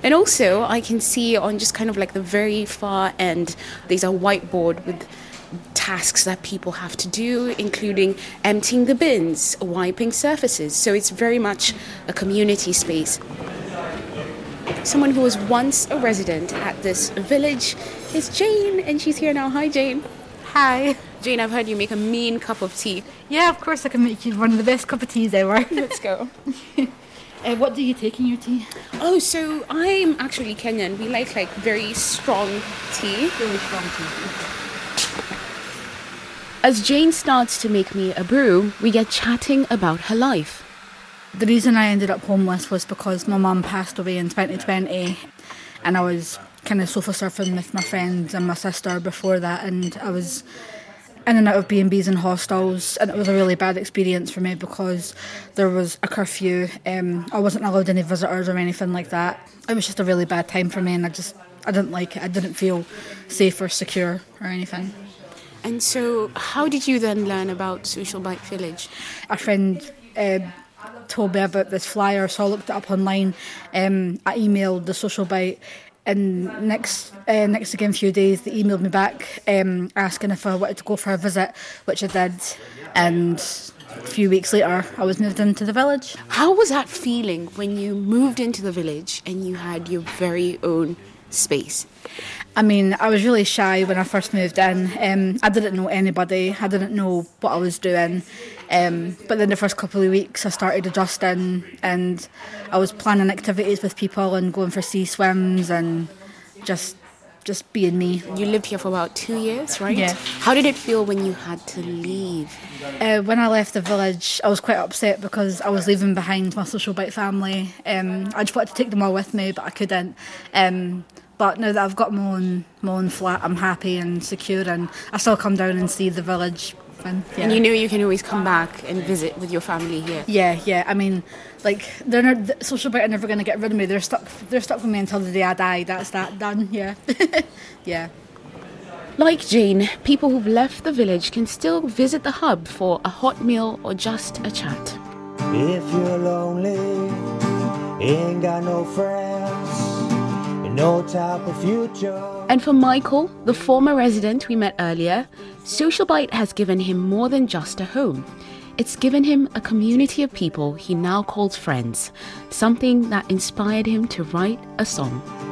And also, I can see on just kind of like the very far end, there's a whiteboard with tasks that people have to do, including emptying the bins, wiping surfaces. So it's very much a community space. Someone who was once a resident at this village is Jane, and she's here now. Hi, Jane. Hi. Jane, I've heard you make a mean cup of tea. Yeah, of course I can make you one of the best cup of teas ever. Let's go. What do you take in your tea? Oh, so I'm actually Kenyan. We like very strong tea. Really strong tea. As Jane starts to make me a brew, we get chatting about her life. The reason I ended up homeless was because my mum passed away in 2020, and I was kind of sofa surfing with my friends and my sister before that, and I was in and out of B&Bs and hostels, and it was a really bad experience for me because there was a curfew. I wasn't allowed any visitors or anything like that. It was just a really bad time for me, and I didn't like it. I didn't feel safe or secure or anything. And so how did you then learn about Social Bite Village? A friend told me about this flyer, so I looked it up online. I emailed the Social Bite, and next again few days they emailed me back asking if I wanted to go for a visit, which I did, and a few weeks later I was moved into the village. How was that feeling when you moved into the village and you had your very own space? I mean, I was really shy when I first moved in. I didn't know anybody. I didn't know what I was doing. But then the first couple of weeks I started adjusting, and I was planning activities with people and going for sea swims and just being me. You lived here for about 2 years, right? Yeah. How did it feel when you had to leave? When I left the village, I was quite upset because I was leaving behind my Social Bite family. I just wanted to take them all with me, but I couldn't. But now that I've got my own flat, I'm happy and secure, and I still come down and see the village. And you know you can always come back and visit with your family here. Yeah. I mean, the Social Bite are never going to get rid of me. They're stuck with me until the day I die. That's that done. Yeah. Yeah. Like Jane, people who've left the village can still visit the hub for a hot meal or just a chat. If you're lonely, ain't got no friends, no type of future. And for Michael, the former resident we met earlier, Social Bite has given him more than just a home. It's given him a community of people he now calls friends, something that inspired him to write a song.